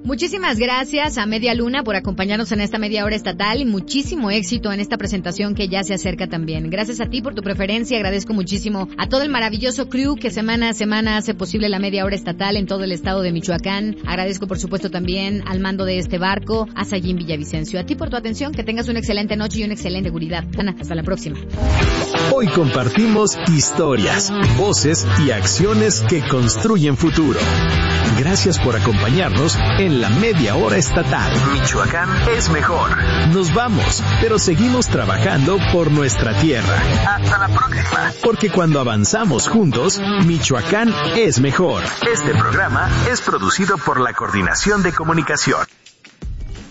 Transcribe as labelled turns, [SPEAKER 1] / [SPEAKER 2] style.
[SPEAKER 1] Muchísimas gracias a Media Luna por acompañarnos en esta media hora estatal y muchísimo éxito en esta presentación que ya se acerca también. Gracias a ti por tu preferencia, agradezco muchísimo a todo el maravilloso crew que semana a semana hace posible la media hora estatal en todo el estado de Michoacán. Agradezco por supuesto también al mando de este barco, a Sayín Villavicencio. A ti por tu atención, que tengas una excelente noche y una excelente seguridad. Ana, hasta la próxima.
[SPEAKER 2] Hoy compartimos historias, voces y acciones que construyen futuro. Gracias por acompañarnos en la media hora estatal. Michoacán es mejor. Nos vamos, pero seguimos trabajando por nuestra tierra. Hasta la próxima. Porque cuando avanzamos juntos, Michoacán es mejor. Este programa es producido por la Coordinación de Comunicación.